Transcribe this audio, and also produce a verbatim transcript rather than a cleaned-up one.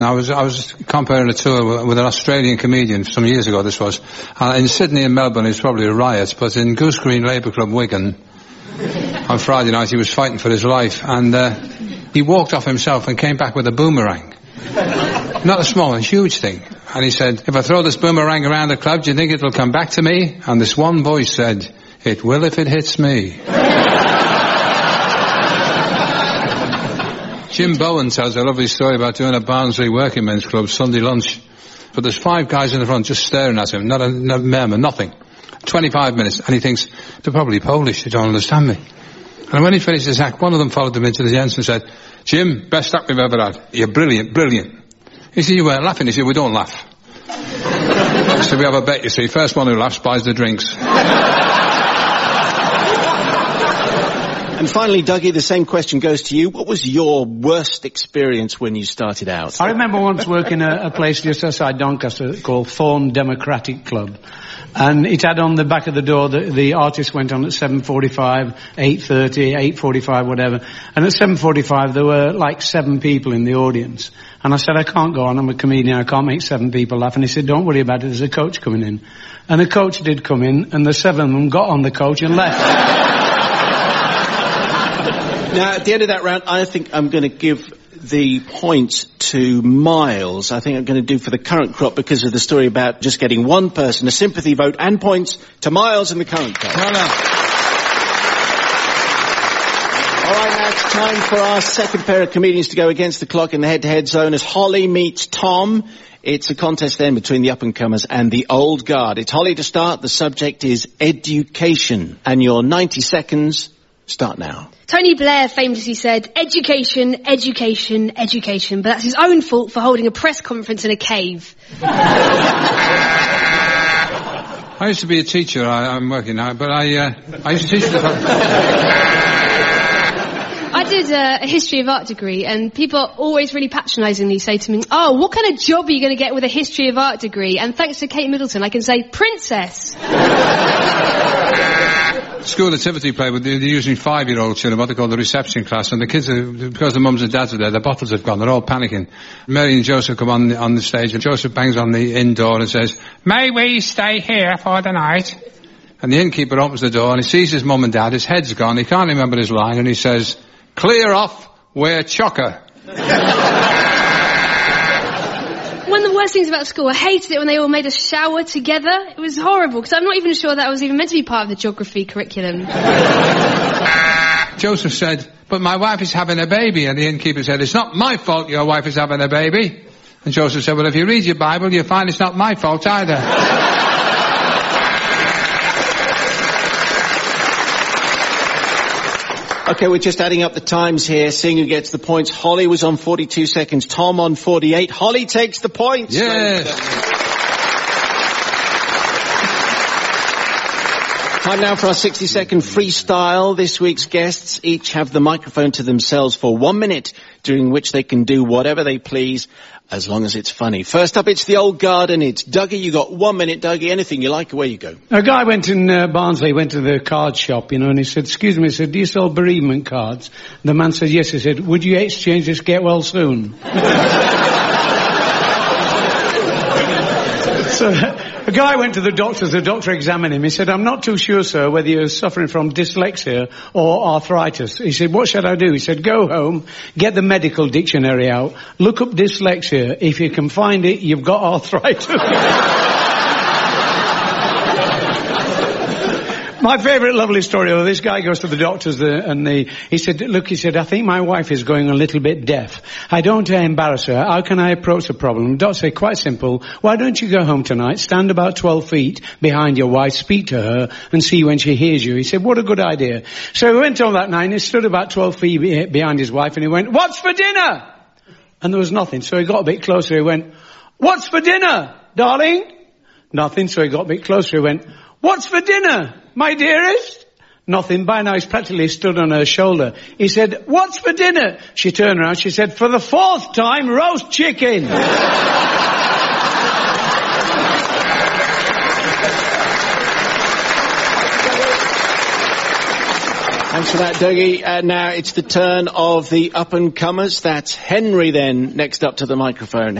I was I was comparing a tour with an Australian comedian some years ago, this was. Uh, in Sydney and Melbourne, it was probably a riot, but in Goose Green Labour Club, Wigan, on Friday night, he was fighting for his life, and uh, he walked off himself and came back with a boomerang. Not a small, a huge thing. And he said, if I throw this boomerang around the club, do you think it'll come back to me? And this one voice said, it will if it hits me. Jim Bowen tells a lovely story about doing a Barnsley Working Men's Club Sunday lunch. But there's five guys in the front just staring at him, not a, not a murmur, nothing. twenty-five minutes, and he thinks, they're probably Polish, they don't understand me. And when he finished his act, one of them followed him into the gents and said, Jim, best act we've ever had. You're brilliant, brilliant. He said, you weren't laughing. He said, we don't laugh. He said, we have a bet, you see. First one who laughs buys the drinks. And finally, Dougie, the same question goes to you. What was your worst experience when you started out? I remember once working at a place just outside Doncaster called Thorn Democratic Club. And it had on the back of the door that the artist went on at seven forty-five, eight thirty, eight forty-five, whatever. And at seven forty-five, there were like seven people in the audience. And I said, I can't go on, I'm a comedian, I can't make seven people laugh. And he said, don't worry about it, there's a coach coming in. And the coach did come in, and the seven of them got on the coach and left. Now, at the end of that round, I think I'm going to give the points to Miles. I think I'm going to do for the current crop because of the story about just getting one person, a sympathy vote, and points to Miles in the current crop. Well done. All right, now it's time for our second pair of comedians to go against the clock in the head-to-head zone as Holly meets Tom. It's a contest then between the up-and-comers and the old guard. It's Holly to start. The subject is education. And your ninety seconds start now. Tony Blair famously said, education, education, education, but that's his own fault for holding a press conference in a cave. I used to be a teacher, I, I'm working now, but I, uh, I used to teach the... I did uh, a history of art degree, and people always really patronisingly say to me, oh, what kind of job are you going to get with a history of art degree? And thanks to Kate Middleton, I can say, princess. School activity play, with they're using five-year-old children, what they call the reception class, and the kids, are, because the mums and dads are there, the bottles have gone, they're all panicking. Mary and Joseph come on the, on the stage, and Joseph bangs on the inn door and says, may we stay here for the night? And the innkeeper opens the door, and he sees his mum and dad, his head's gone, he can't remember his line, and he says, clear off, we're chocker. One of the worst things about school, I hated it when they all made us shower together. It was horrible, because I'm not even sure that was even meant to be part of the geography curriculum. Joseph said, but my wife is having a baby. And the innkeeper said, it's not my fault your wife is having a baby. And Joseph said, well, if you read your Bible, you'll find it's not my fault either. Okay, we're just adding up the times here, seeing who gets the points. Holly was on forty-two seconds, Tom on forty-eight. Holly takes the points. Yes. Time now for our sixty second freestyle. This week's guests each have the microphone to themselves for one minute, during which they can do whatever they please, as long as it's funny. First up, it's the old guard, and it's Dougie. You got one minute, Dougie. Anything you like, away you go. A guy went in uh, Barnsley, went to the card shop, you know, and he said, excuse me, he said, do you sell bereavement cards? The man said, yes. He said, would you exchange this get well soon? So, a guy went to the doctor, the doctor examined him. He said, I'm not too sure, sir, whether you're suffering from dyslexia or arthritis. He said, what should I do? He said, go home, get the medical dictionary out, look up dyslexia. If you can find it, you've got arthritis. My favourite lovely story, well, this guy goes to the doctors uh, and the, he said, look, he said, I think my wife is going a little bit deaf. I don't uh, embarrass her. How can I approach the problem? The doctor said, quite simple. Why don't you go home tonight, stand about twelve feet behind your wife, speak to her and see when she hears you. He said, what a good idea. So he went on that night and he stood about twelve feet behind his wife and he went, what's for dinner? And there was nothing. So he got a bit closer. He went, what's for dinner, darling? Nothing. So he got a bit closer. He went, what's for dinner, my dearest? Nothing. By now he's practically stood on her shoulder. He said, what's for dinner? She turned around. She said, for the fourth time, roast chicken. Thanks for that, Dougie. Uh, now it's the turn of the up-and-comers. That's Henry then, next up to the microphone.